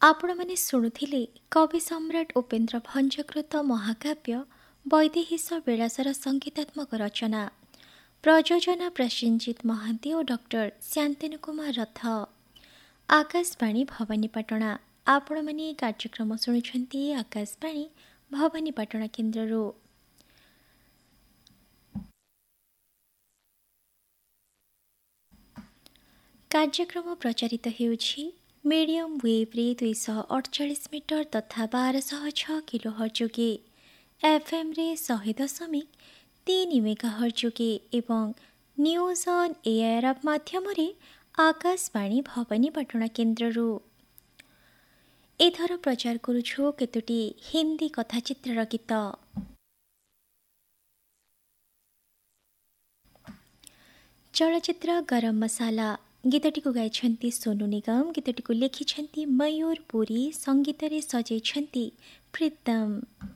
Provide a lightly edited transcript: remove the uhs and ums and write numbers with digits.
ଆପଣମାନେ ଶୁଣୁଥିଲେ କବି ସମ୍ରାଟ ଉପେନ୍ଦ୍ର ଭଞ୍ଜକୃତ ମହାକାବ୍ୟ ବୈଦେହୀଶ ବିଳାସର ସଙ୍ଗୀତାତ୍ମକ ରଚନା। ପ୍ରଯୋଜନା ପ୍ରସେନଜିତ ମହାନ୍ତି ଓ ଡକ୍ଟର ଶାନ୍ତନୁ କୁମାର ରଥ। ଆକାଶବାଣୀ ଭବାନୀପାଟଣା। ଆପଣମାନେ ଏହି କାର୍ଯ୍ୟକ୍ରମ ଶୁଣୁଛନ୍ତି ଆକାଶବାଣୀ ଭବାନୀପାଟଣା କେନ୍ଦ୍ରରୁ। କାର୍ଯ୍ୟକ୍ରମ ପ୍ରଚାରିତ ହେଉଛି ମିଡ଼ିୟମ ୱେଭ୍ରେ 248 ମିଟର ତଥା 1206 କିଲୋହର୍ଟ୍ଜ ଯୋଗେ, ଏଫ୍ଏମ୍ରେ 100.3 ମେଗାହର୍ଟ୍ଜ ଯୋଗେ ଏବଂ ନ୍ୟୁଜ୍ ଅନ୍ ଏଆର୍ ଆପ୍ ମାଧ୍ୟମରେ ଆକାଶବାଣୀ ଭବାନୀପାଟଣା କେନ୍ଦ୍ରରୁ। ଏଥର ପ୍ରଚାର କରୁଛୁ କେତୋଟି ହିନ୍ଦୀ କଥାଚିତ୍ରର ଗୀତ। ଚଳଚ୍ଚିତ୍ର ଗରମ ମସାଲା ଗୀତଟିକୁ ଗାଇଛନ୍ତି ସୋନୁ ନିଗମ। ଗୀତଟିକୁ ଲେଖିଛନ୍ତି ମୟୂର ପୁରୀ, ସଙ୍ଗୀତରେ ସଜେଇଛନ୍ତି ପ୍ରୀତମ।